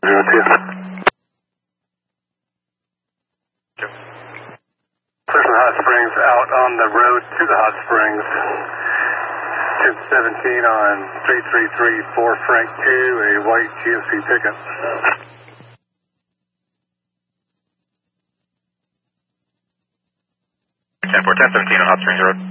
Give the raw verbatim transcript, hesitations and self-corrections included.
zero two. Person Hot Springs out on the road to the Hot Springs. ten seventeen on three three three four Frank two, a white G M C pickup. ten four ten seventeen on Hot Springs Road.